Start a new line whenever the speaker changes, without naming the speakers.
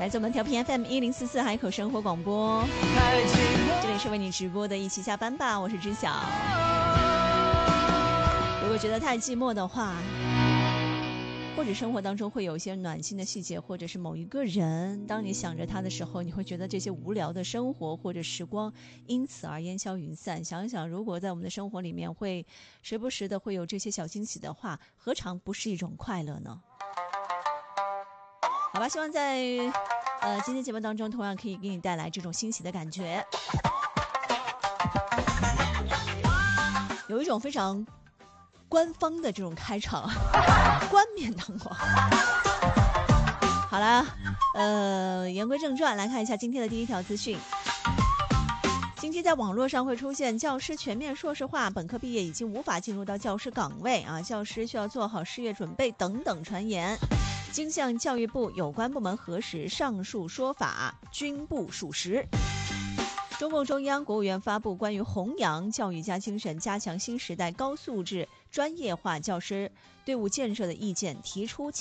来自我们调频 FM1044海口生活广播，这里是为你直播的一起下班吧，我是知晓。如果觉得太寂寞的话，或者生活当中会有一些暖心的细节，或者是某一个人，当你想着他的时候，你会觉得这些无聊的生活或者时光因此而烟消云散。想一想，如果在我们的生活里面会时不时的会有这些小惊喜的话，何尝不是一种快乐呢？好吧，希望在今天节目当中同样可以给你带来这种欣喜的感觉，有一种非常官方的这种开场，冠冕堂皇。好啦，言归正传，来看一下今天的第一条资讯。近期在网络上会出现教师全面硕士化，本科毕业已经无法进入到教师岗位啊，教师需要做好失业准备等等传言。经向教育部有关部门核实，上述说法均不属实。中共中央、国务院发布关于弘扬教育家精神、加强新时代高素质专业化教师队伍建设的意见，提出